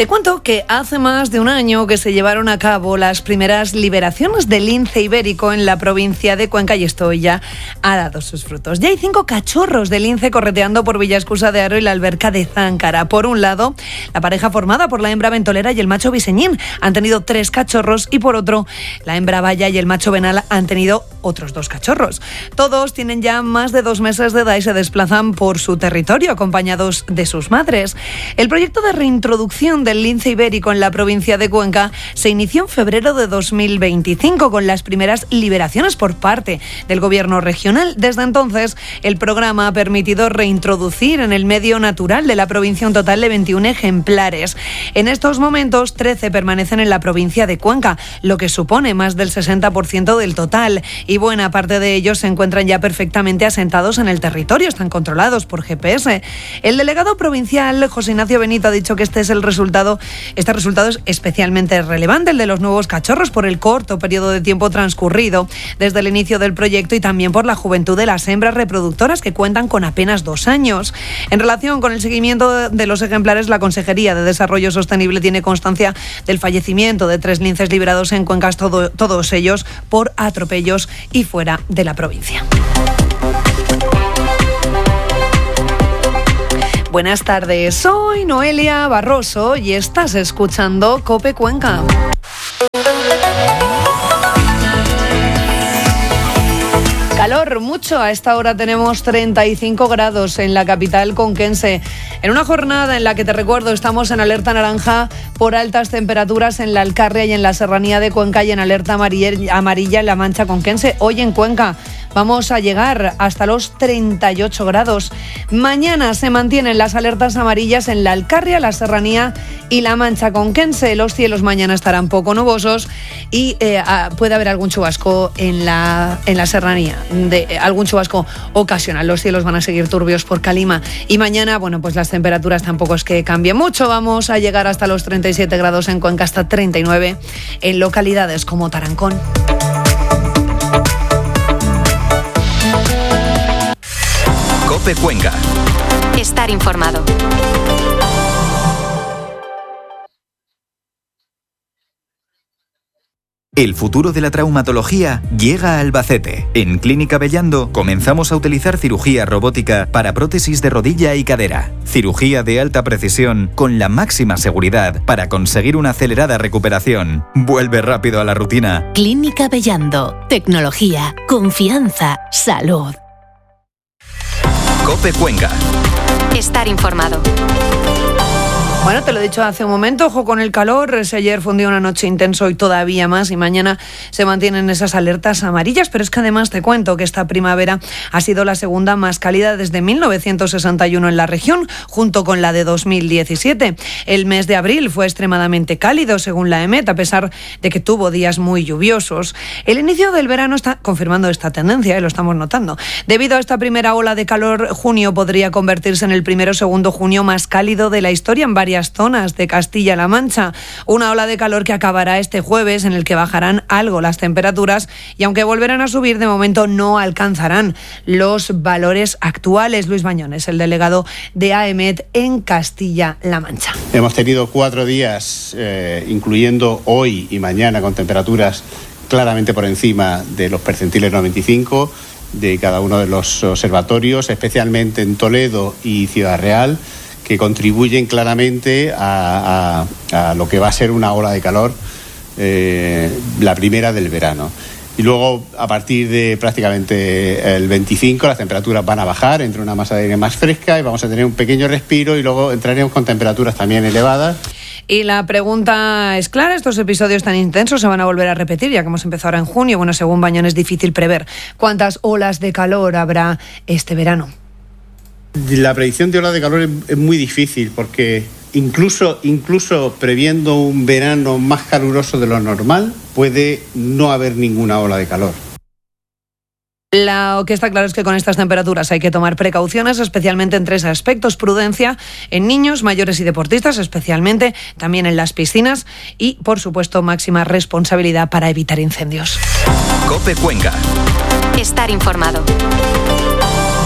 Te cuento que hace más de un año que se llevaron a cabo las primeras liberaciones del lince ibérico en la provincia de Cuenca y esto ya ha dado sus frutos. Ya hay 5 cachorros de lince correteando por Villascusa de Haro y la alberca de Záncara. Por un lado, la pareja formada por la hembra ventolera y el macho biseñín han tenido 3 cachorros y por otro, la hembra baya y el macho venal han tenido otros 2 cachorros. Todos tienen ya más de 2 meses de edad y se desplazan por su territorio acompañados de sus madres. El proyecto de reintroducción del lince ibérico en la provincia de Cuenca se inició en febrero de 2025 con las primeras liberaciones por parte del gobierno regional. Desde entonces, el programa ha permitido reintroducir en el medio natural de la provincia un total de 21 ejemplares. En estos momentos, 13 permanecen en la provincia de Cuenca, lo que supone más del 60% del total, y buena parte de ellos se encuentran ya perfectamente asentados en el territorio, están controlados por GPS. El delegado provincial, José Ignacio Benito, ha dicho que este resultado es especialmente relevante, el de los nuevos cachorros, por el corto periodo de tiempo transcurrido desde el inicio del proyecto y también por la juventud de las hembras reproductoras que cuentan con apenas 2 años. En relación con el seguimiento de los ejemplares, la Consejería de Desarrollo Sostenible tiene constancia del fallecimiento de 3 linces liberados en Cuenca, todos ellos por atropellos y fuera de la provincia. Buenas tardes, soy Noelia Barroso y estás escuchando COPE Cuenca. Calor, mucho. A esta hora tenemos 35 grados en la capital conquense. En una jornada en la que, te recuerdo, estamos en alerta naranja por altas temperaturas en la Alcarria y en la Serranía de Cuenca y en alerta amarilla en la Mancha Conquense. Hoy en Cuenca vamos a llegar hasta los 38 grados. Mañana se mantienen las alertas amarillas en la Alcarria, la Serranía y la Mancha Conquense. Los cielos mañana estarán poco nubosos y puede haber algún chubasco en la Serranía, algún chubasco ocasional. Los cielos van a seguir turbios por Calima y mañana, bueno, pues las temperaturas tampoco es que cambien mucho. Vamos a llegar hasta los 37 grados en Cuenca, hasta 39 en localidades como Tarancón. COPE Cuenca. Estar informado. El futuro de la traumatología llega a Albacete. En Clínica Bellando comenzamos a utilizar cirugía robótica para prótesis de rodilla y cadera. Cirugía de alta precisión con la máxima seguridad para conseguir una acelerada recuperación. Vuelve rápido a la rutina. Clínica Bellando. Tecnología, confianza, salud. COPE Cuenca. Estar informado. Bueno, te lo he dicho hace un momento, ojo con el calor. Si ayer fue un día, una noche intenso y todavía más, y mañana se mantienen esas alertas amarillas, pero es que además te cuento que esta primavera ha sido la segunda más cálida desde 1961 en la región, junto con la de 2017. El mes de abril fue extremadamente cálido, según la EMET, a pesar de que tuvo días muy lluviosos. El inicio del verano está confirmando esta tendencia, lo estamos notando. Debido a esta primera ola de calor, junio podría convertirse en el primero o segundo junio más cálido de la historia en varias zonas de Castilla-La Mancha. Una ola de calor que acabará este jueves, en el que bajarán algo las temperaturas y aunque volverán a subir, de momento no alcanzarán los valores actuales. Luis Bañones, el delegado de AEMET en Castilla-La Mancha. Hemos tenido 4 días, incluyendo hoy y mañana, con temperaturas claramente por encima de los percentiles 95 de cada uno de los observatorios, especialmente en Toledo y Ciudad Real, que contribuyen claramente a lo que va a ser una ola de calor, la primera del verano. Y luego, a partir de prácticamente el 25, las temperaturas van a bajar, entra una masa de aire más fresca y vamos a tener un pequeño respiro y luego entraremos con temperaturas también elevadas. Y la pregunta es clara, estos episodios tan intensos se van a volver a repetir, ya que hemos empezado ahora en junio. Bueno, según Bañón, es difícil prever cuántas olas de calor habrá este verano. La predicción de ola de calor es muy difícil porque incluso previendo un verano más caluroso de lo normal, puede no haber ninguna ola de calor. Lo que está claro es que con estas temperaturas hay que tomar precauciones, especialmente en 3 aspectos: prudencia en niños, mayores y deportistas, especialmente también en las piscinas, y, por supuesto, máxima responsabilidad para evitar incendios. COPE Cuenca. Estar informado. Una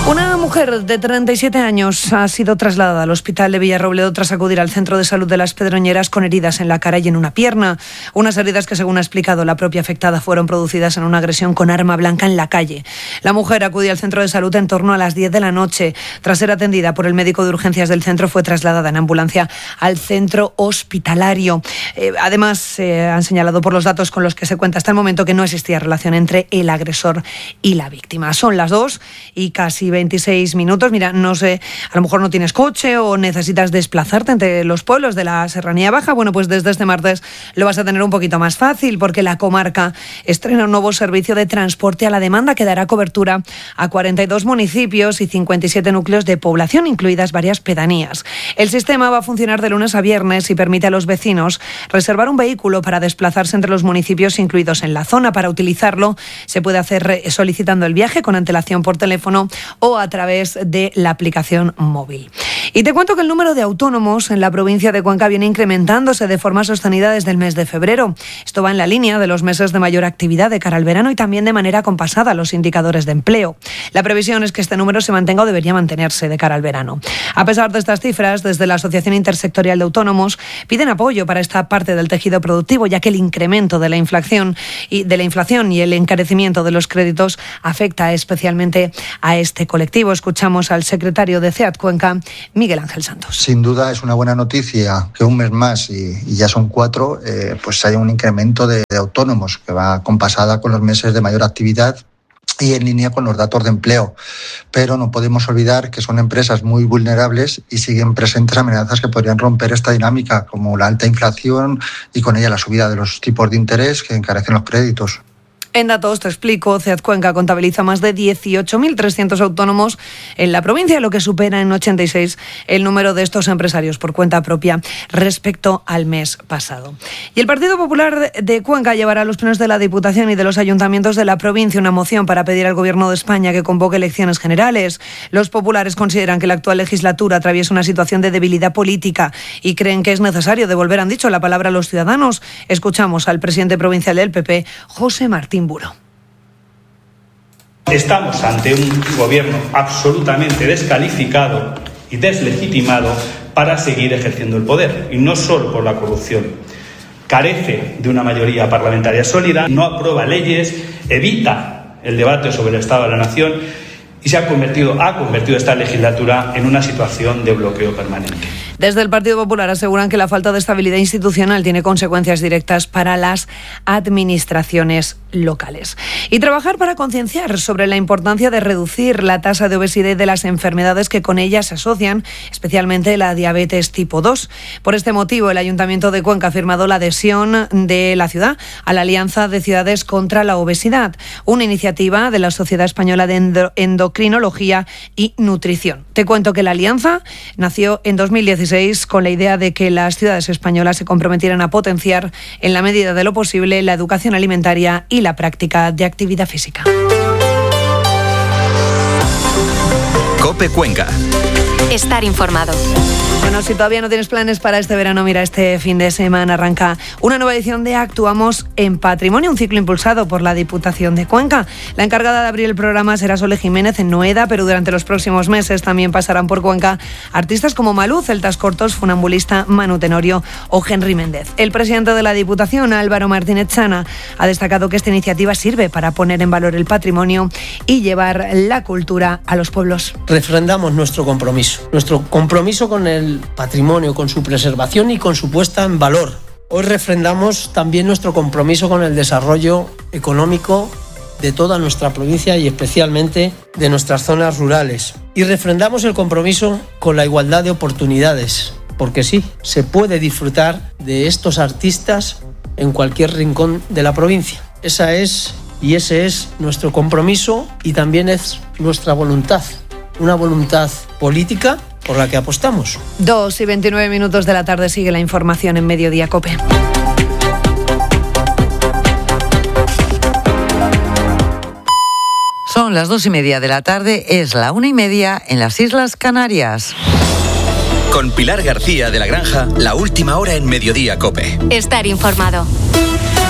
mujer de 37 años ha sido trasladada al hospital de Villarrobledo tras acudir al centro de salud de Las Pedroñeras con heridas en la cara y en una pierna. Unas heridas que, según ha explicado la propia afectada, fueron producidas en una agresión con arma blanca en la calle. La mujer acudió al centro de salud en torno a las 10 de la noche. Tras ser atendida por el médico de urgencias del centro, fue trasladada en ambulancia al centro hospitalario. Además, han señalado por los datos con los que se cuenta hasta el momento que no existía relación entre el agresor y la víctima. Son las 2 y casi 26 minutos. Mira, no sé, a lo mejor no tienes coche o necesitas desplazarte entre los pueblos de la Serranía Baja. Bueno, pues desde este martes lo vas a tener un poquito más fácil porque la comarca estrena un nuevo servicio de transporte a la demanda que dará cobertura a 42 municipios y 57 núcleos de población, incluidas varias pedanías. El sistema va a funcionar de lunes a viernes y permite a los vecinos reservar un vehículo para desplazarse entre los municipios incluidos en la zona. Para utilizarlo se puede hacer solicitando el viaje con antelación por teléfono o a través de la aplicación móvil. Y te cuento que el número de autónomos en la provincia de Cuenca viene incrementándose de forma sostenida desde el mes de febrero. Esto va en la línea de los meses de mayor actividad de cara al verano y también de manera compasada a los indicadores de empleo. La previsión es que este número se mantenga o debería mantenerse de cara al verano. A pesar de estas cifras, desde la Asociación Intersectorial de Autónomos piden apoyo para esta parte del tejido productivo, ya que el incremento de la inflación y el encarecimiento de los créditos afecta especialmente a este colectivo. Escuchamos al secretario de CEAT Cuenca, Miguel Ángel Santos. Sin duda es una buena noticia que un mes más, y ya son 4, pues haya un incremento de autónomos que va compasada con los meses de mayor actividad y en línea con los datos de empleo. Pero no podemos olvidar que son empresas muy vulnerables y siguen presentes amenazas que podrían romper esta dinámica, como la alta inflación y con ella la subida de los tipos de interés que encarecen los créditos. En datos, te explico, CEAT Cuenca contabiliza más de 18.300 autónomos en la provincia, lo que supera en 86 el número de estos empresarios por cuenta propia respecto al mes pasado. Y el Partido Popular de Cuenca llevará a los plenos de la Diputación y de los ayuntamientos de la provincia una moción para pedir al Gobierno de España que convoque elecciones generales. Los populares consideran que la actual legislatura atraviesa una situación de debilidad política y creen que es necesario devolver, han dicho, la palabra a los ciudadanos. Escuchamos al presidente provincial del PP, José Martín Buro. Estamos ante un gobierno absolutamente descalificado y deslegitimado para seguir ejerciendo el poder, y no solo por la corrupción. Carece de una mayoría parlamentaria sólida, no aprueba leyes, evita el debate sobre el Estado de la Nación y ha convertido esta legislatura en una situación de bloqueo permanente. Desde el Partido Popular aseguran que la falta de estabilidad institucional tiene consecuencias directas para las administraciones locales. Y trabajar para concienciar sobre la importancia de reducir la tasa de obesidad y de las enfermedades que con ella se asocian, especialmente la diabetes tipo 2. Por este motivo, el Ayuntamiento de Cuenca ha firmado la adhesión de la ciudad a la Alianza de Ciudades contra la Obesidad, una iniciativa de la Sociedad Española de Endocrinología y Nutrición. Te cuento que la alianza nació en 2016 con la idea de que las ciudades españolas se comprometieran a potenciar, en la medida de lo posible, la educación alimentaria y la práctica de actividad física. COPE Cuenca. Estar informado. Bueno, si todavía no tienes planes para este verano, mira, este fin de semana arranca una nueva edición de Actuamos en Patrimonio, un ciclo impulsado por la Diputación de Cuenca. La encargada de abrir el programa será Sole Jiménez en Noeda, pero durante los próximos meses también pasarán por Cuenca artistas como Malú, Celtas Cortos, Funambulista, Manu Tenorio o Henry Méndez. El presidente de la Diputación, Álvaro Martínez Chana, ha destacado que esta iniciativa sirve para poner en valor el patrimonio y llevar la cultura a los pueblos. Refrendamos nuestro compromiso con el patrimonio, con su preservación y con su puesta en valor. Hoy refrendamos también nuestro compromiso con el desarrollo económico de toda nuestra provincia y especialmente de nuestras zonas rurales. Y refrendamos el compromiso con la igualdad de oportunidades, porque sí, se puede disfrutar de estos artistas en cualquier rincón de la provincia. Ese es nuestro compromiso y también es nuestra voluntad, una voluntad política por la que apostamos. 2:29 de la tarde, sigue la información en Mediodía COPE. Son las 2:30 de la tarde, es la 1:30 en las Islas Canarias. Con Pilar García de la Granja, la última hora en Mediodía COPE. Estar informado.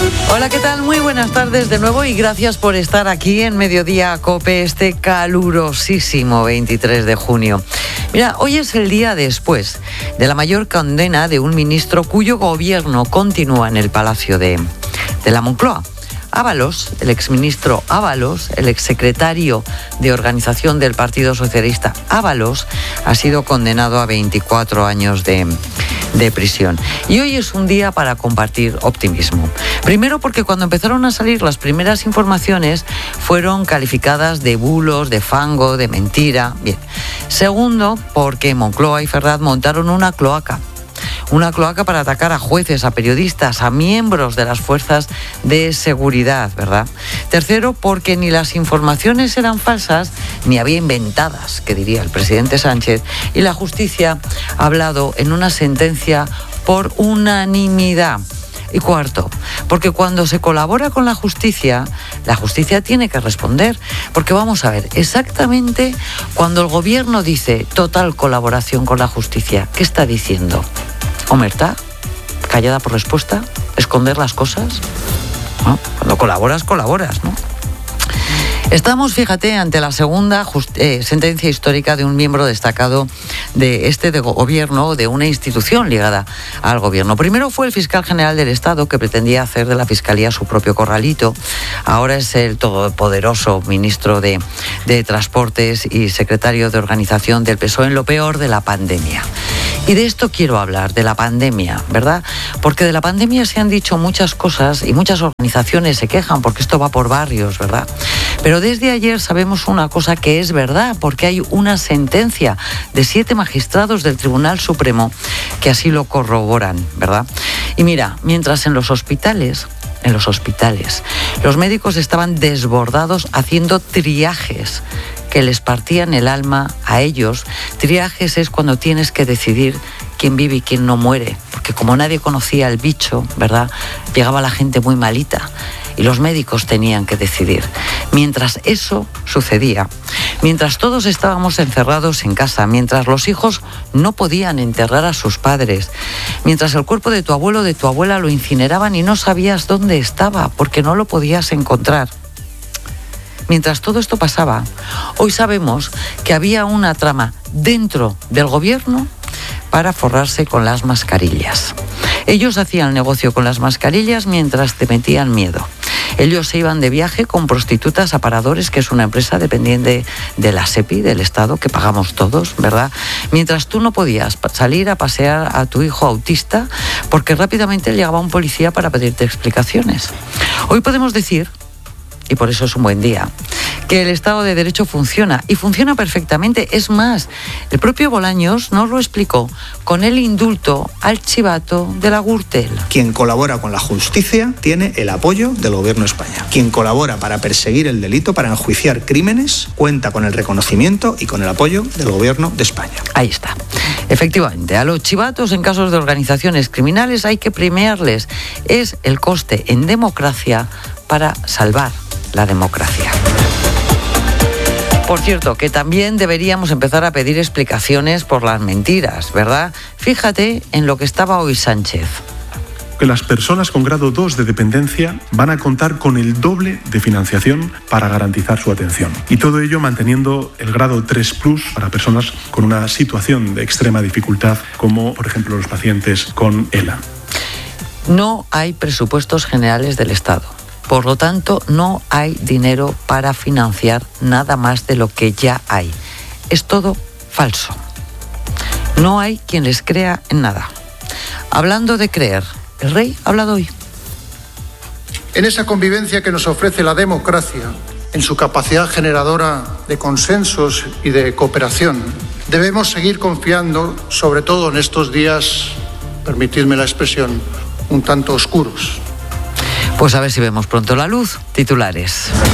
Hola, ¿qué tal? Muy buenas tardes de nuevo y gracias por estar aquí en Mediodía COPE este calurosísimo 23 de junio. Mira, hoy es el día después de la mayor condena de un ministro cuyo gobierno continúa en el Palacio de la Moncloa. Ábalos, el exministro Ábalos, el exsecretario de organización del Partido Socialista Ábalos, ha sido condenado a 24 años de prisión. Y hoy es un día para compartir optimismo. Primero porque cuando empezaron a salir las primeras informaciones fueron calificadas de bulos, de fango, de mentira. Bien. Segundo, porque Moncloa y Ferraz montaron una cloaca para atacar a jueces, a periodistas, a miembros de las fuerzas de seguridad, ¿verdad? Tercero, porque ni las informaciones eran falsas, ni había inventadas, que diría el presidente Sánchez, y la justicia ha hablado en una sentencia por unanimidad. Y cuarto, porque cuando se colabora con la justicia tiene que responder. Porque vamos a ver, exactamente cuando el gobierno dice total colaboración con la justicia, ¿qué está diciendo? ¿Omertá? ¿Callada por respuesta? ¿Esconder las cosas? ¿No? Cuando colaboras, ¿no? Estamos, fíjate, ante la segunda sentencia histórica de un miembro destacado de gobierno, de una institución ligada al gobierno. Primero fue el fiscal general del Estado, que pretendía hacer de la Fiscalía su propio corralito. Ahora es el todopoderoso ministro de Transportes y secretario de Organización del PSOE en lo peor de la pandemia. Y de esto quiero hablar, de la pandemia, ¿verdad? Porque de la pandemia se han dicho muchas cosas y muchas organizaciones se quejan porque esto va por barrios, ¿verdad? Pero desde ayer sabemos una cosa que es verdad, porque hay una sentencia de 7 magistrados del Tribunal Supremo que así lo corroboran, ¿verdad? Y mira, mientras en los hospitales, los médicos estaban desbordados haciendo triajes que les partían el alma a ellos. Triajes es cuando tienes que decidir quién vive y quién no muere, porque como nadie conocía el bicho, ¿verdad?, llegaba la gente muy malita y los médicos tenían que decidir. Mientras eso sucedía, mientras todos estábamos encerrados en casa, mientras los hijos no podían enterrar a sus padres, mientras el cuerpo de tu abuelo o de tu abuela lo incineraban y no sabías dónde estaba porque no lo podías encontrar. Mientras todo esto pasaba, hoy sabemos que había una trama dentro del gobierno para forrarse con las mascarillas. Ellos hacían negocio con las mascarillas mientras te metían miedo. Ellos se iban de viaje con prostitutas a Paradores, que es una empresa dependiente de la SEPI, del Estado, que pagamos todos, ¿verdad? Mientras tú no podías salir a pasear a tu hijo autista porque rápidamente llegaba un policía para pedirte explicaciones. Hoy podemos decir, y por eso es un buen día, que el Estado de Derecho funciona, y funciona perfectamente. Es más, el propio Bolaños nos lo explicó con el indulto al chivato de la Gürtel. Quien colabora con la justicia tiene el apoyo del Gobierno de España. Quien colabora para perseguir el delito, para enjuiciar crímenes, cuenta con el reconocimiento y con el apoyo del Gobierno de España. Ahí está. Efectivamente, a los chivatos en casos de organizaciones criminales hay que premiarles. Es el coste en democracia para salvar la democracia. Por cierto, que también deberíamos empezar a pedir explicaciones por las mentiras, ¿verdad? Fíjate en lo que estaba hoy Sánchez. Que las personas con grado 2 de dependencia van a contar con el doble de financiación para garantizar su atención. Y todo ello manteniendo el grado 3+ para personas con una situación de extrema dificultad, como por ejemplo los pacientes con ELA. No hay presupuestos generales del Estado. Por lo tanto, no hay dinero para financiar nada más de lo que ya hay. Es todo falso. No hay quien les crea en nada. Hablando de creer, el rey ha hablado hoy. En esa convivencia que nos ofrece la democracia, en su capacidad generadora de consensos y de cooperación, debemos seguir confiando, sobre todo en estos días, permitidme la expresión, un tanto oscuros. Pues a ver si vemos pronto la luz. Titulares.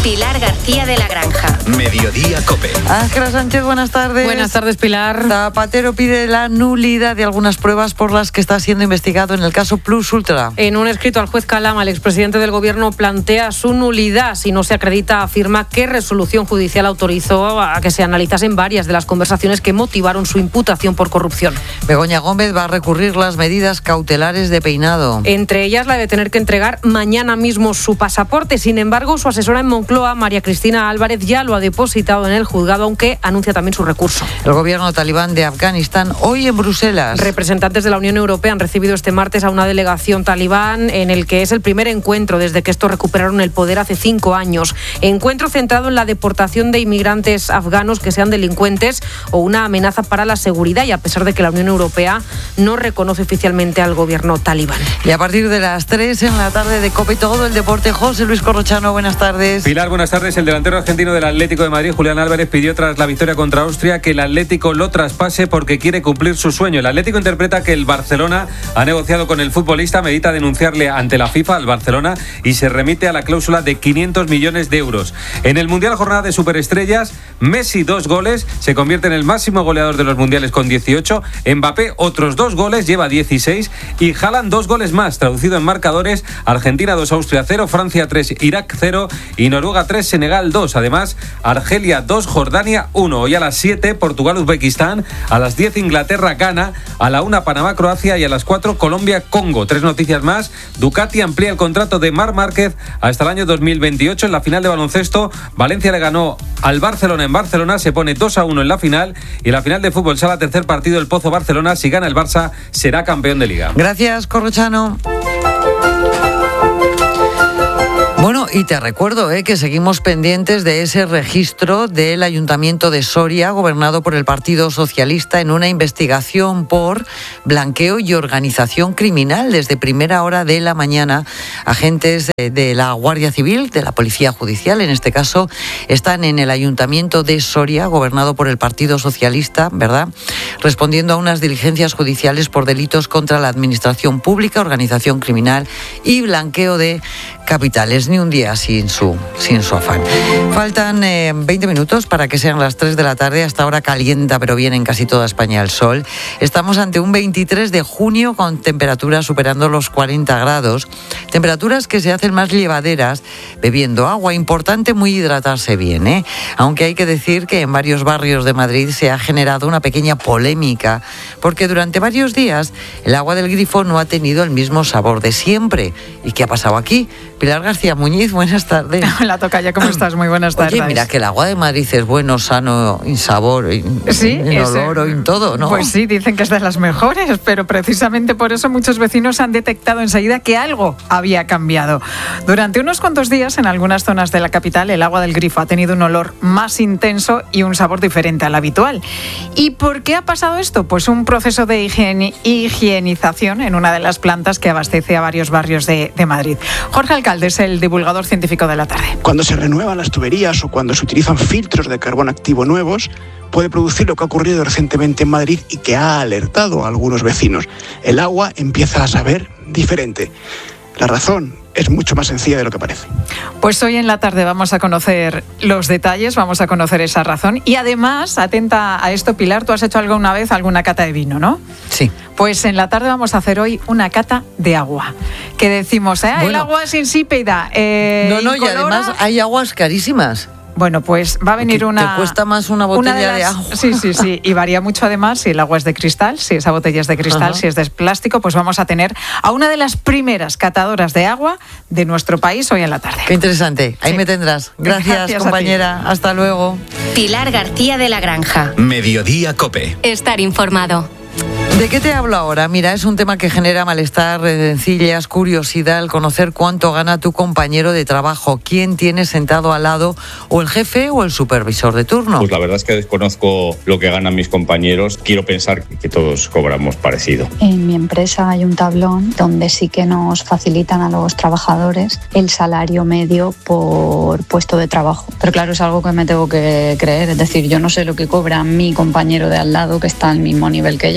Pilar García de la Granja. Mediodía COPE. Ángela Sánchez, buenas tardes. Buenas tardes, Pilar. Zapatero pide la nulidad de algunas pruebas por las que está siendo investigado en el caso Plus Ultra. En un escrito al juez Calama, el expresidente del Gobierno plantea su nulidad. Si no se acredita, afirma que resolución judicial autorizó a que se analizasen varias de las conversaciones que motivaron su imputación por corrupción. Begoña Gómez va a recurrir las medidas cautelares de Peinado. Entre ellas la de tener que entregar mañana mismo su pasaporte. Sin embargo, su asesora en Moncloa, María Cristina Álvarez, ya lo ha depositado en el juzgado, aunque anuncia también su recurso. El gobierno talibán de Afganistán hoy en Bruselas. Representantes de la Unión Europea han recibido este martes a una delegación talibán en el que es el primer encuentro desde que estos recuperaron el poder hace 5 años. Encuentro centrado en la deportación de inmigrantes afganos que sean delincuentes o una amenaza para la seguridad, y a pesar de que la Unión Europea no reconoce oficialmente al gobierno talibán. Y a partir de las 3 en la tarde de COPE todo el deporte, José Luis Corrochano, buenas tardes. Pilar, buenas tardes. El delantero argentino del Atlético de Madrid, Julián Álvarez, pidió tras la victoria contra Austria que el Atlético lo traspase porque quiere cumplir su sueño. El Atlético interpreta que el Barcelona ha negociado con el futbolista, medita denunciarle ante la FIFA al Barcelona y se remite a la cláusula de 500 millones de euros. En el Mundial Jornada de Superestrellas, Messi 2 goles, se convierte en el máximo goleador de los mundiales con 18, Mbappé otros 2 goles, lleva 16 y Haaland 2 goles más, traducido en marcadores: Argentina 2, Austria 0, Francia 3, Irak 0 y Noruega 3, Senegal 2. Además, Argelia 2, Jordania 1. Hoy a las 7, Portugal-Uzbekistán, a las 10, Inglaterra-Ghana, a la 1, Panamá-Croacia y a las 4, Colombia-Congo. 3 noticias más: Ducati amplía el contrato de Marc Márquez hasta el año 2028. En la final de baloncesto, Valencia le ganó al Barcelona en Barcelona, se pone 2-1 en la final, y en la final de fútbol sala, tercer partido, el Pozo Barcelona. Si gana el Barça, será campeón de Liga. Gracias, Corrochano. Bueno, y te recuerdo que seguimos pendientes de ese registro del Ayuntamiento de Soria, gobernado por el Partido Socialista, en una investigación por blanqueo y organización criminal. Desde primera hora de la mañana, agentes de la Guardia Civil, de la Policía Judicial, en este caso, están en el Ayuntamiento de Soria, gobernado por el Partido Socialista, ¿verdad?, respondiendo a unas diligencias judiciales por delitos contra la administración pública, organización criminal y blanqueo de capitales. Ni un día sin su afán. Faltan 20 minutos para que sean las 3 de la tarde. Hasta ahora calienta, pero viene en casi toda España el sol. Estamos ante un 23 de junio con temperaturas superando los 40 grados. Temperaturas que se hacen más llevaderas bebiendo agua. Importante muy hidratarse bien, Aunque hay que decir que en varios barrios de Madrid se ha generado una pequeña polémica porque durante varios días el agua del grifo no ha tenido el mismo sabor de siempre. ¿Y qué ha pasado aquí? Pilar García Muñiz, buenas tardes. Hola, tocaya, ¿cómo estás? Muy buenas tardes. Oye, mira que el agua de Madrid es bueno, sano, en sabor, en olor, en todo, ¿no? Pues sí, dicen que es de las mejores, pero precisamente por eso muchos vecinos han detectado enseguida que algo había cambiado. Durante unos cuantos días, en algunas zonas de la capital, el agua del grifo ha tenido un olor más intenso y un sabor diferente al habitual. ¿Y por qué ha pasado esto? Pues un proceso de higienización en una de las plantas que abastece a varios barrios de Madrid. Jorge Alcalde es el divulgador científico de la tarde. Cuando se renuevan las tuberías o cuando se utilizan filtros de carbón activo nuevos, puede producir lo que ha ocurrido recientemente en Madrid y que ha alertado a algunos vecinos. El agua empieza a saber diferente. La razón es mucho más sencilla de lo que parece. Pues hoy en la tarde vamos a conocer los detalles, vamos a conocer esa razón. Y además, atenta a esto, Pilar, tú has hecho alguna vez alguna cata de vino, ¿no? Sí. Pues en la tarde vamos a hacer hoy una cata de agua. Que decimos, bueno, el agua es insípida. No, y además hay aguas carísimas. Bueno, pues va a venir una... ¿Te cuesta más una botella de agua? Sí. Y varía mucho además si el agua es de cristal, si esa botella es de cristal, si es de plástico. Pues vamos a tener a una de las primeras catadoras de agua de nuestro país hoy en la tarde. Qué interesante. Ahí me tendrás. Gracias compañera. Hasta luego. Pilar García de la Granja. Mediodía COPE. Estar informado. ¿De qué te hablo ahora? Mira, es un tema que genera malestar, rencillas, curiosidad, el conocer cuánto gana tu compañero de trabajo, quién tienes sentado al lado, o el jefe o el supervisor de turno. Pues la verdad es que desconozco lo que ganan mis compañeros. Quiero pensar que todos cobramos parecido. En mi empresa hay un tablón donde sí que nos facilitan a los trabajadores el salario medio por puesto de trabajo. Pero claro, es algo que me tengo que creer. Es decir, yo no sé lo que cobra mi compañero de al lado que está al mismo nivel que yo. Entonces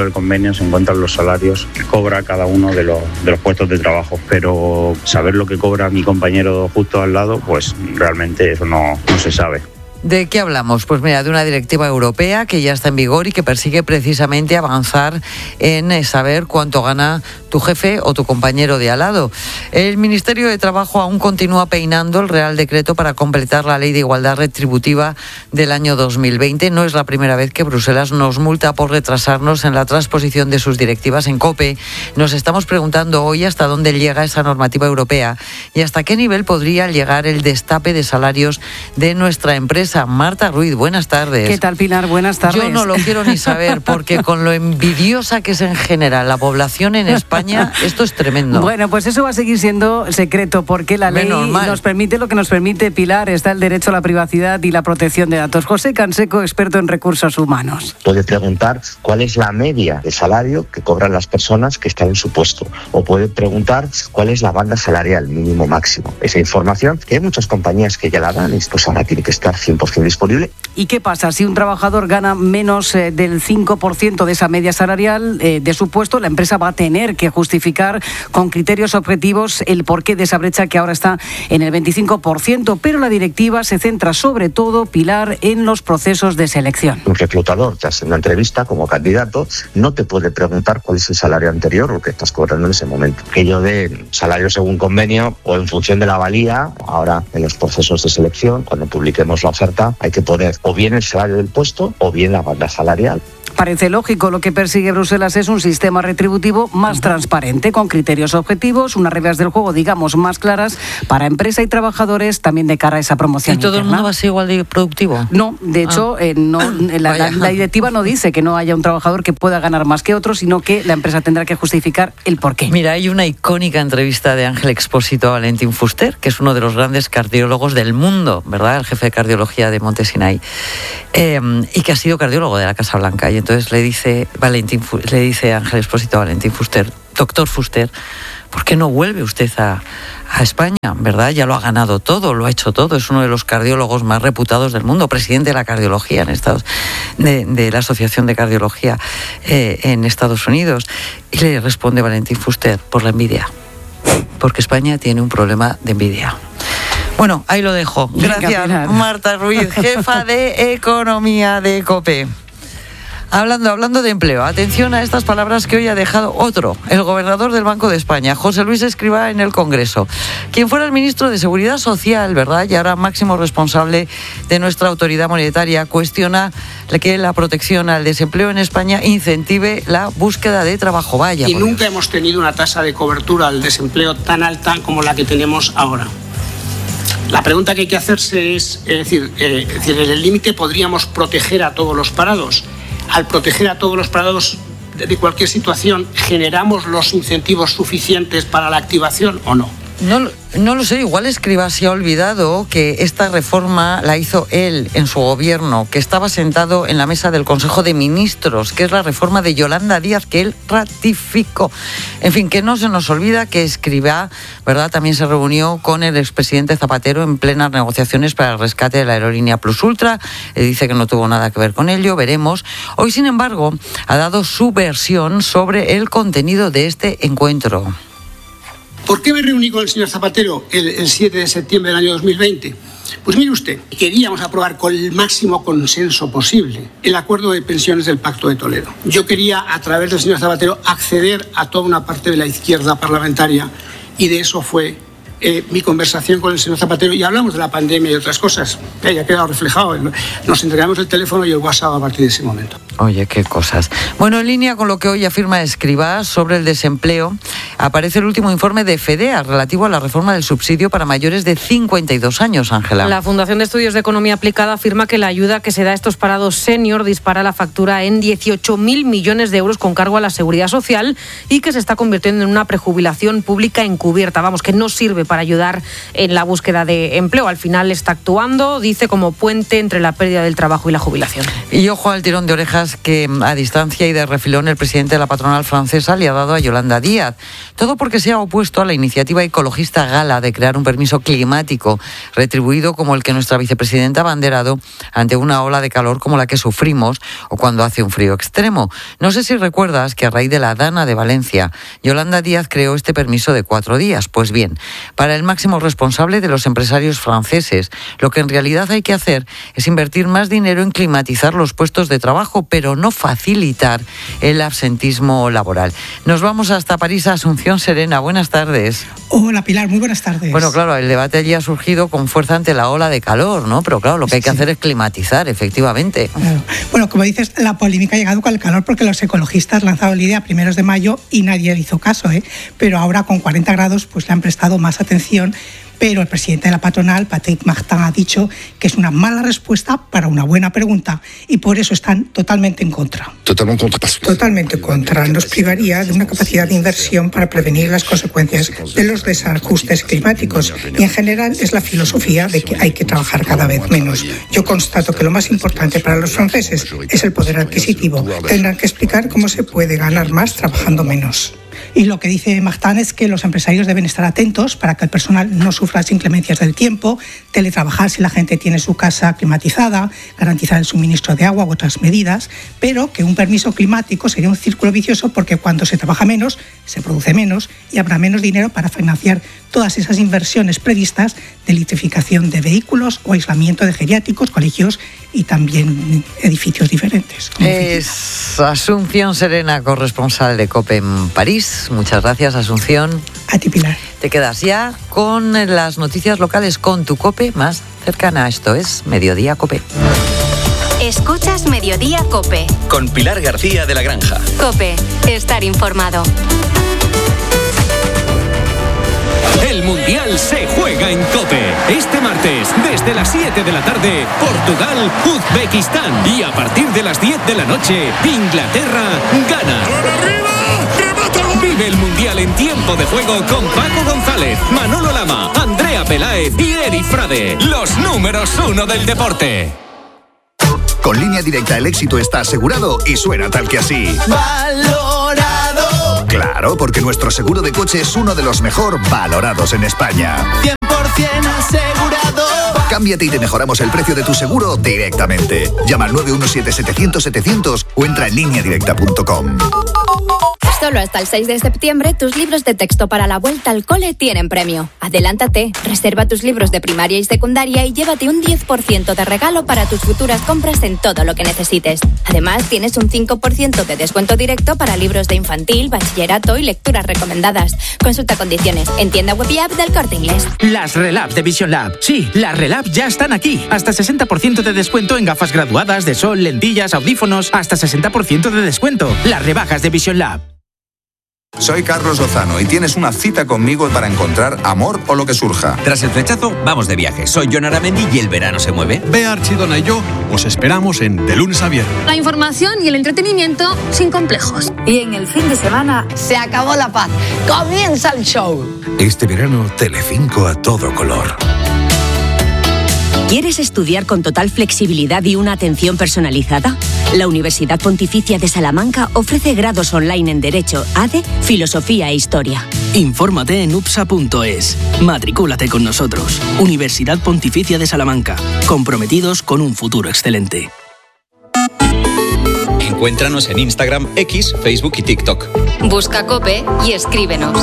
del convenio se encuentran los salarios que cobra cada uno de los puestos de trabajo, pero saber lo que cobra mi compañero justo al lado, pues realmente eso no se sabe. ¿De qué hablamos? Pues mira, de una directiva europea que ya está en vigor y que persigue precisamente avanzar en saber cuánto gana tu jefe o tu compañero de al lado. El Ministerio de Trabajo aún continúa peinando el Real Decreto para completar la Ley de Igualdad Retributiva del año 2020. No es la primera vez que Bruselas nos multa por retrasarnos en la transposición de sus directivas. En COPE nos estamos preguntando hoy hasta dónde llega esa normativa europea y hasta qué nivel podría llegar el destape de salarios de nuestra empresa. Marta Ruiz, buenas tardes. ¿Qué tal, Pilar? Buenas tardes. Yo no lo quiero ni saber, porque con lo envidiosa que es en general la población en España, esto es tremendo. Bueno, pues eso va a seguir siendo secreto, porque la ley nos permite lo que nos permite, Pilar. Está el derecho a la privacidad y la protección de datos. José Canseco, experto en recursos humanos. Puede preguntar cuál es la media de salario que cobran las personas que están en su puesto. O puede preguntar cuál es la banda salarial mínimo máximo. Esa información, que hay muchas compañías que ya la dan, y pues ahora tiene que estar 100% disponible. ¿Y qué pasa? Si un trabajador gana menos del 5% de esa media salarial de su puesto, la empresa va a tener que justificar con criterios objetivos el porqué de esa brecha que ahora está en el 25%, pero la directiva se centra sobre todo, Pilar, en los procesos de selección. Un reclutador te hace una entrevista como candidato, no te puede preguntar cuál es el salario anterior o que estás cobrando en ese momento. Aquello de salario según convenio o en función de la valía, ahora en los procesos de selección, cuando publiquemos la oferta, hay que poner o bien el salario del puesto o bien la banda salarial. Parece lógico. Lo que persigue Bruselas es un sistema retributivo más transparente, con criterios objetivos, unas reglas del juego, digamos, más claras para empresa y trabajadores, también de cara a esa promoción. ¿Y todo interna. el mundo va a ser igual de productivo? No, de hecho, la directiva no dice que no haya un trabajador que pueda ganar más que otro, sino que la empresa tendrá que justificar el porqué. Mira, hay una icónica entrevista de Ángel Expósito a Valentín Fuster, que es uno de los grandes cardiólogos del mundo, ¿verdad? El jefe de cardiología de Monte Sinai, y que ha sido cardiólogo de la Casa Blanca. Y entonces le dice Ángel Expósito a Valentín Fuster: doctor Fuster, ¿por qué no vuelve usted a España? ¿Verdad? Ya lo ha ganado todo, lo ha hecho todo. Es uno de los cardiólogos más reputados del mundo, presidente de la cardiología en Estados, de la Asociación de Cardiología en Estados Unidos. Y le responde Valentín Fuster: por la envidia. Porque España tiene un problema de envidia. Bueno, ahí lo dejo. Gracias, Marta Ruiz, jefa de Economía de COPE. Hablando de empleo, atención a estas palabras que hoy ha dejado el gobernador del Banco de España, José Luis Escrivá, en el Congreso. Quien fuera el ministro de Seguridad Social, ¿verdad?, y ahora máximo responsable de nuestra autoridad monetaria, cuestiona que la protección al desempleo en España incentive la búsqueda de trabajo. Vaya. Y nunca hemos tenido una tasa de cobertura al desempleo tan alta como la que tenemos ahora. La pregunta que hay que hacerse es decir, en el límite podríamos proteger a todos los parados. Al proteger a todos los parados de cualquier situación, ¿generamos los incentivos suficientes para la activación o no? No lo sé, igual Escrivá se ha olvidado que esta reforma la hizo él en su gobierno, que estaba sentado en la mesa del Consejo de Ministros, que es la reforma de Yolanda Díaz que él ratificó. En fin, que no se nos olvida que Escrivá, ¿verdad?, también se reunió con el expresidente Zapatero en plenas negociaciones para el rescate de la aerolínea Plus Ultra. Dice que no tuvo nada que ver con ello, veremos. Hoy, sin embargo, ha dado su versión sobre el contenido de este encuentro. ¿Por qué me reuní con el señor Zapatero el 7 de septiembre del año 2020? Pues mire usted, queríamos aprobar con el máximo consenso posible el acuerdo de pensiones del Pacto de Toledo. Yo quería, a través del señor Zapatero, acceder a toda una parte de la izquierda parlamentaria, y de eso fue mi conversación con el señor Zapatero, y hablamos de la pandemia y otras cosas. Ya ha quedado reflejado. Nos entregamos el teléfono y el WhatsApp a partir de ese momento. Oye, qué cosas. Bueno, en línea con lo que hoy afirma Escrivá sobre el desempleo, aparece el último informe de FEDEA relativo a la reforma del subsidio para mayores de 52 años, Ángela. La Fundación de Estudios de Economía Aplicada afirma que la ayuda que se da a estos parados senior dispara la factura en 18.000 millones de euros con cargo a la Seguridad Social y que se está convirtiendo en una prejubilación pública encubierta. Vamos, que no sirve para ayudar en la búsqueda de empleo. Al final está actuando, dice, como puente entre la pérdida del trabajo y la jubilación. Y ojo al tirón de orejas que a distancia y de refilón el presidente de la patronal francesa le ha dado a Yolanda Díaz. Todo porque se ha opuesto a la iniciativa ecologista Gala de crear un permiso climático retribuido como el que nuestra vicepresidenta ha abanderado ante una ola de calor como la que sufrimos o cuando hace un frío extremo. No sé si recuerdas que a raíz de la Dana de Valencia, Yolanda Díaz creó este permiso de 4 días. Pues bien, para el máximo responsable de los empresarios franceses, lo que en realidad hay que hacer es invertir más dinero en climatizar los puestos de trabajo, pero no facilitar el absentismo laboral. Nos vamos hasta París, a Asunción Serena. Buenas tardes. Hola Pilar, muy buenas tardes. Bueno, claro, el debate allí ha surgido con fuerza ante la ola de calor, ¿no? Pero claro, lo que hay que hacer es climatizar, efectivamente. Claro. Bueno, como dices, la polémica ha llegado con el calor porque los ecologistas lanzaron la idea a primeros de mayo y nadie le hizo caso, ¿eh? Pero ahora con 40 grados pues le han prestado más atención. Pero el presidente de la patronal, Patrick Martin, ha dicho que es una mala respuesta para una buena pregunta y por eso están totalmente en contra. Totalmente contra. Nos privaría de una capacidad de inversión para prevenir las consecuencias de los desajustes climáticos y en general es la filosofía de que hay que trabajar cada vez menos. Yo constato que lo más importante para los franceses es el poder adquisitivo. Tendrán que explicar cómo se puede ganar más trabajando menos. Y lo que dice Martin es que los empresarios deben estar atentos para que el personal no sufra las inclemencias del tiempo, teletrabajar si la gente tiene su casa climatizada, garantizar el suministro de agua u otras medidas, pero que un permiso climático sería un círculo vicioso porque cuando se trabaja menos, se produce menos y habrá menos dinero para financiar todas esas inversiones previstas de electrificación de vehículos o aislamiento de geriátricos, colegios y también edificios diferentes. Es Asunción Serena, corresponsal de COPE en París. Muchas gracias, Asunción. A ti, Pilar. Te quedas ya con las noticias locales con tu COPE más cercana. Esto es Mediodía COPE. Escuchas Mediodía COPE. Con Pilar García de la Granja. COPE, estar informado. El Mundial se juega en COPE. Este martes, desde las 7 de la tarde, Portugal, Uzbekistán. Y a partir de las 10 de la noche, Inglaterra, Ghana. Vive el Mundial en tiempo de juego con Paco González, Manolo Lama, Andrea Peláez y Eri Frade. Los números 1 del deporte. Con Línea Directa el éxito está asegurado y suena tal que así. ¡Valorado! Claro, porque nuestro seguro de coche es uno de los mejor valorados en España. 100% asegurado. Cámbiate y te mejoramos el precio de tu seguro directamente. Llama al 917-700-700 o entra en lineadirecta.com. Solo hasta el 6 de septiembre, tus libros de texto para la vuelta al cole tienen premio. Adelántate, reserva tus libros de primaria y secundaria y llévate un 10% de regalo para tus futuras compras en todo lo que necesites. Además, tienes un 5% de descuento directo para libros de infantil, bachillerato y lecturas recomendadas. Consulta condiciones en tienda web y app del Corte Inglés. Las Relab de Vision Lab. Sí, las Relab ya están aquí. Hasta 60% de descuento en gafas graduadas, de sol, lentillas, audífonos. Hasta 60% de descuento. Las rebajas de Vision Lab. Soy Carlos Lozano y tienes una cita conmigo para encontrar amor o lo que surja. Tras el flechazo, vamos de viaje. Soy Jon Aramendi y el verano se mueve. Bea Archidona y yo os esperamos en De Lunes a Viernes. La información y el entretenimiento sin complejos. Y en el fin de semana se acabó la paz. Comienza el show. Este verano, Telecinco a todo color. ¿Quieres estudiar con total flexibilidad y una atención personalizada? La Universidad Pontificia de Salamanca ofrece grados online en Derecho, ADE, Filosofía e Historia. Infórmate en upsa.es. Matricúlate con nosotros. Universidad Pontificia de Salamanca. Comprometidos con un futuro excelente. Encuéntranos en Instagram, X, Facebook y TikTok. Busca COPE y escríbenos.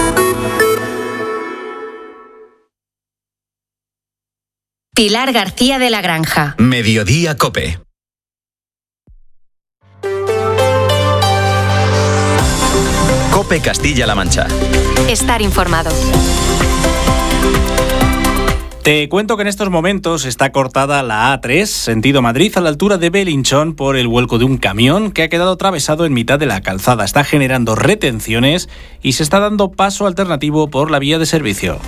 Pilar García de la Granja. Mediodía COPE. COPE Castilla-La Mancha. Estar informado. Te cuento que en estos momentos está cortada la A3, sentido Madrid, a la altura de Belinchón por el vuelco de un camión que ha quedado atravesado en mitad de la calzada. Está generando retenciones y se está dando paso alternativo por la vía de servicio.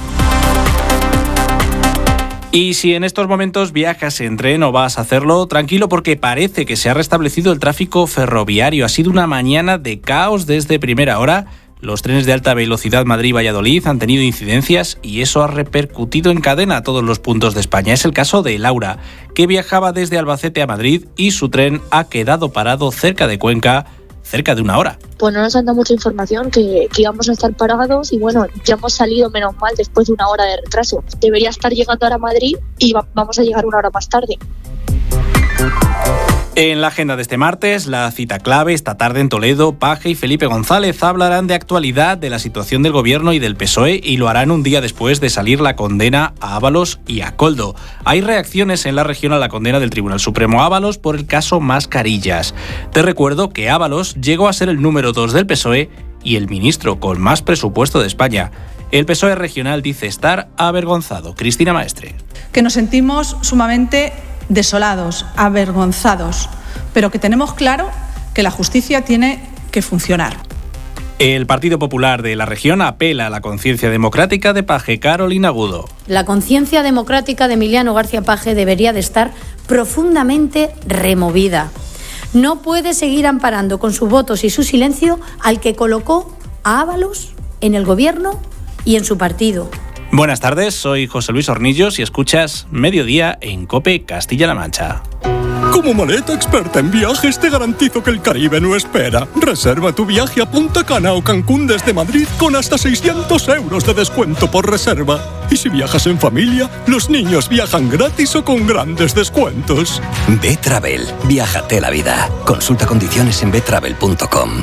Y si en estos momentos viajas en tren o vas a hacerlo, tranquilo porque parece que se ha restablecido el tráfico ferroviario. Ha sido una mañana de caos desde primera hora. Los trenes de alta velocidad Madrid-Valladolid han tenido incidencias y eso ha repercutido en cadena a todos los puntos de España. Es el caso de Laura, que viajaba desde Albacete a Madrid y su tren ha quedado parado cerca de Cuenca cerca de 1 hora. Pues no nos han dado mucha información, que íbamos a estar parados y bueno, ya hemos salido menos mal después de 1 hora de retraso. Debería estar llegando ahora a Madrid y vamos a llegar 1 hora más tarde. En la agenda de este martes, la cita clave esta tarde en Toledo, Paje y Felipe González hablarán de actualidad, de la situación del Gobierno y del PSOE y lo harán un día después de salir la condena a Ábalos y a Koldo. Hay reacciones en la región a la condena del Tribunal Supremo a Ábalos por el caso Mascarillas. Te recuerdo que Ábalos llegó a ser el número 2 del PSOE y el ministro con más presupuesto de España. El PSOE regional dice estar avergonzado. Cristina Maestre. Que nos sentimos sumamente desolados, avergonzados, pero que tenemos claro que la justicia tiene que funcionar. El Partido Popular de la región apela a la conciencia democrática de Paje. Carolina Agudo. La conciencia democrática de Emiliano García Paje debería de estar profundamente removida. No puede seguir amparando con sus votos y su silencio al que colocó a Ábalos en el gobierno y en su partido. Buenas tardes, soy José Luis Hornillos y escuchas Mediodía en COPE Castilla-La Mancha. Como maleta experta en viajes te garantizo que el Caribe no espera. Reserva tu viaje a Punta Cana o Cancún desde Madrid con hasta 600 euros de descuento por reserva. Y si viajas en familia, los niños viajan gratis o con grandes descuentos. B-Travel. Viájate la vida. Consulta condiciones en betravel.com.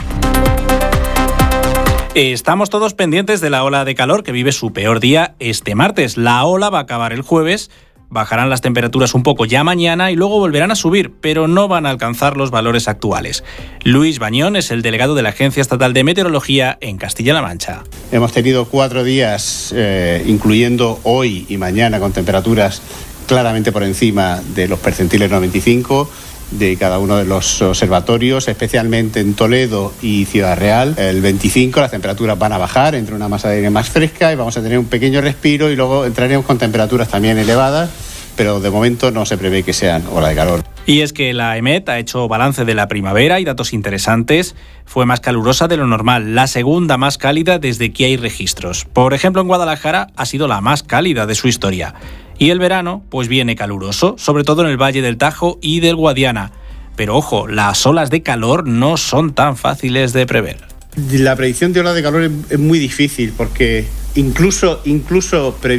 Estamos todos pendientes de la ola de calor que vive su peor día este martes. La ola va a acabar el jueves, bajarán las temperaturas un poco ya mañana y luego volverán a subir, pero no van a alcanzar los valores actuales. Luis Bañón es el delegado de la Agencia Estatal de Meteorología en Castilla-La Mancha. Hemos tenido 4 días, incluyendo hoy y mañana, con temperaturas claramente por encima de los percentiles 95 de cada uno de los observatorios, especialmente en Toledo y Ciudad Real. El 25 las temperaturas van a bajar, entre una masa de aire más fresca y vamos a tener un pequeño respiro y luego entraremos con temperaturas también elevadas, pero de momento no se prevé que sean ola de calor. Y es que la EMET ha hecho balance de la primavera y datos interesantes. Fue más calurosa de lo normal, la segunda más cálida desde que hay registros. Por ejemplo, en Guadalajara ha sido la más cálida de su historia. Y el verano, pues viene caluroso, sobre todo en el Valle del Tajo y del Guadiana. Pero ojo, las olas de calor no son tan fáciles de prever. La predicción de ola de calor es muy difícil porque incluso